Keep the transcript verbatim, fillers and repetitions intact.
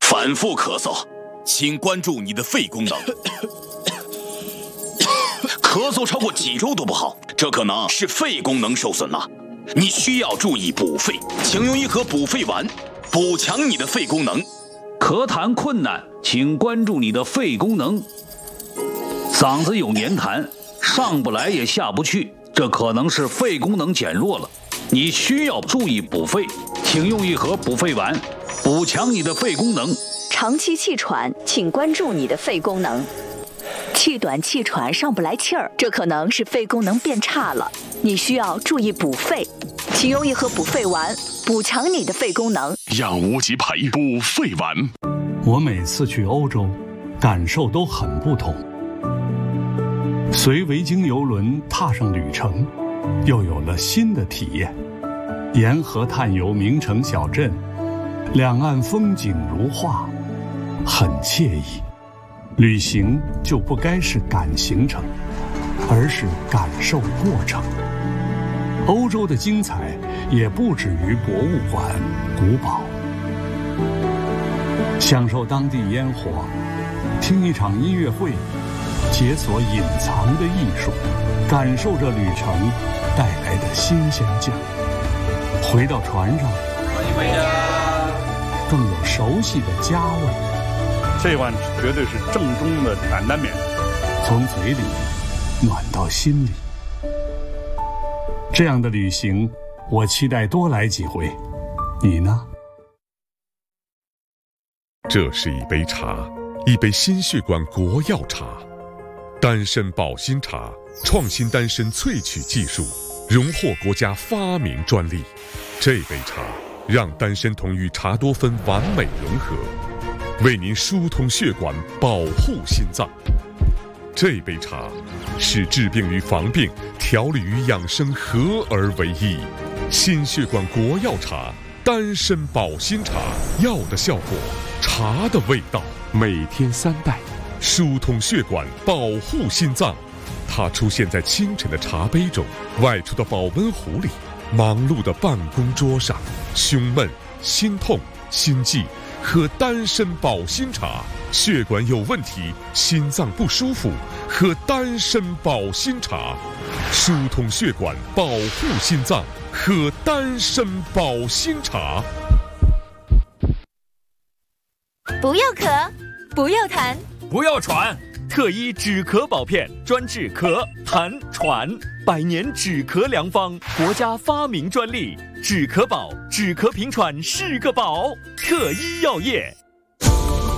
反复咳嗽，请关注你的肺功能。咳嗽超过几周都不好，这可能是肺功能受损了。你需要注意补肺，请用一盒补肺丸，补强你的肺功能。 咳痰困难，请关注你的肺功能。嗓子有黏痰，上不来也下不去，这可能是肺功能减弱了。你需要注意补肺，请用一盒补肺丸，补强你的肺功能。 长期气喘，请关注你的肺功能。气短气喘上不来气儿，这可能是肺功能变差了，你需要注意补肺，请用一盒补肺丸，补强你的肺功能。 让无极牌补肺丸。 我每次去欧洲，感受都很不同。随维京游轮踏上旅程，又有了新的体验。沿河探游名城小镇，两岸风景如画，很惬意。旅行就不该是赶行程，而是感受过程。欧洲的精彩也不止于博物馆、古堡。享受当地烟火，听一场音乐会，解锁隐藏的艺术，感受着旅程带来的新鲜劲。回到船上，欢迎回家，更有熟悉的家味。 这碗绝对是正宗的担担面， 从嘴里暖到心里。这样的旅行，我期待多来几回。你呢？ 这是一杯茶，一杯心血管国药茶，丹参保心茶，创新丹参萃取技术，荣获国家发明专利。这杯茶让丹参酮与茶多酚完美融合，为您疏通血管，保护心脏。这杯茶是治病与防病、调理与养生合而为一。心血管国药茶，丹参保心茶，药的效果，茶的味道。每天三袋，疏通血管，保护心脏。它出现在清晨的茶杯中，外出的保温壶里，忙碌的办公桌上。胸闷、心痛、心悸，喝丹参保心茶；血管有问题，心脏不舒服，喝丹参保心茶。疏通血管，保护心脏，喝丹参保心茶。 不要咳，不要痰， 不要喘，特医止咳宝片，专治咳、痰、喘，百年止咳良方，国家发明专利。止咳宝，止咳平喘是个宝，特医药业。